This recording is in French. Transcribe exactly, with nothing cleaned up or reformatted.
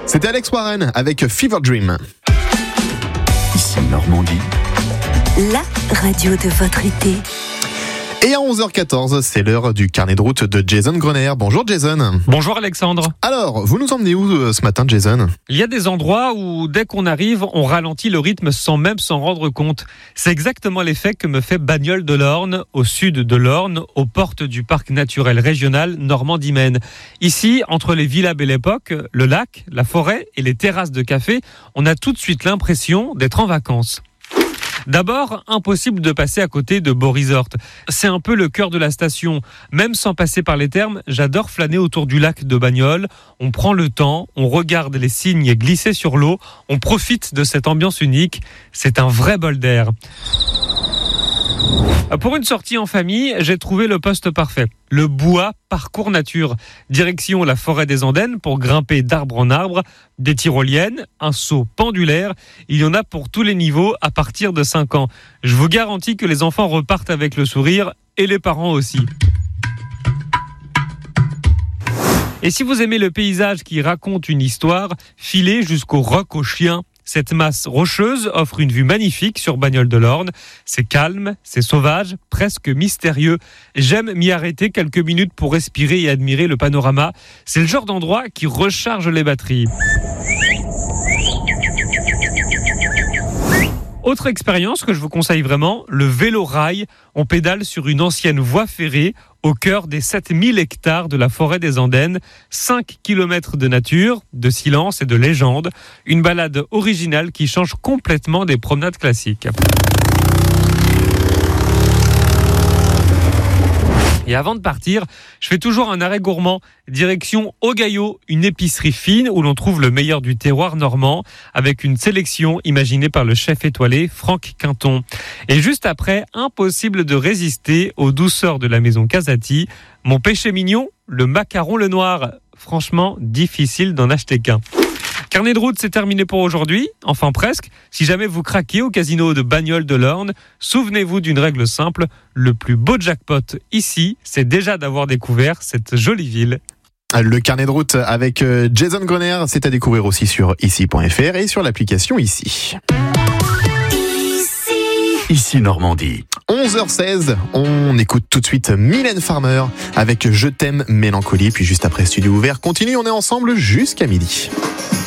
C'était Alex Warren avec Fever Dream. Ici Normandie. La radio de votre été. Et à onze heures quatorze, c'est l'heure du carnet de route de Jason Grener. Bonjour Jason. Bonjour Alexandre. Alors, vous nous emmenez où euh, ce matin Jason ? Il y a des endroits où dès qu'on arrive, on ralentit le rythme sans même s'en rendre compte. C'est exactement l'effet que me fait Bagnoles de l'Orne, au sud de l'Orne, aux portes du parc naturel régional Normandie-Maine. Ici, entre les villas Belle Époque, le lac, la forêt et les terrasses de café, on a tout de suite l'impression d'être en vacances. D'abord, impossible de passer à côté de Beau Resort. C'est un peu le cœur de la station. Même sans passer par les thermes, j'adore flâner autour du lac de Bagnoles. On prend le temps, on regarde les cygnes glisser sur l'eau, on profite de cette ambiance unique. C'est un vrai bol d'air. Pour une sortie en famille, j'ai trouvé le poste parfait. Le Bois Parcours Nature. Direction la forêt des Andennes pour grimper d'arbre en arbre, des tyroliennes, un saut pendulaire. Il y en a pour tous les niveaux à partir de cinq ans. Je vous garantis que les enfants repartent avec le sourire et les parents aussi. Et si vous aimez le paysage qui raconte une histoire, filez jusqu'au Roc aux Chiens. Cette masse rocheuse offre une vue magnifique sur Bagnoles de l'Orne. C'est calme, c'est sauvage, presque mystérieux. J'aime m'y arrêter quelques minutes pour respirer et admirer le panorama. C'est le genre d'endroit qui recharge les batteries. Autre expérience que je vous conseille vraiment, le vélo-rail. On pédale sur une ancienne voie ferrée au cœur des sept mille hectares de la forêt des Andennes. cinq kilomètres de nature, de silence et de légende. Une balade originale qui change complètement des promenades classiques. Et avant de partir, je fais toujours un arrêt gourmand. Direction Au Gaillot, une épicerie fine où l'on trouve le meilleur du terroir normand, avec une sélection imaginée par le chef étoilé Franck Quinton. Et juste après, impossible de résister aux douceurs de la maison Casati. Mon péché mignon, le macaron le noir. Franchement, difficile d'en acheter qu'un. Carnet de route, c'est terminé pour aujourd'hui, enfin presque. Si jamais vous craquez au casino de Bagnoles de l'Orne, souvenez-vous d'une règle simple, le plus beau jackpot ici, c'est déjà d'avoir découvert cette jolie ville. Le carnet de route avec Jason Grener, c'est à découvrir aussi sur ici point f r et sur l'application Ici. Ici Normandie. onze heures seize, on écoute tout de suite Mylène Farmer avec Je t'aime Mélancolie, puis juste après Studio Ouvert. Continue, on est ensemble jusqu'à midi.